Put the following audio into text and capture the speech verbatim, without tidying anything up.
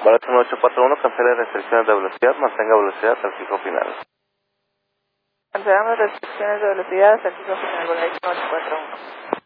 Volante uno ocho cuatro uno, cancele restricciones de velocidad, mantenga velocidad hasta el fijo final. Cancelamos restricciones de velocidad hasta el fijo final, Volante uno ocho cuatro uno.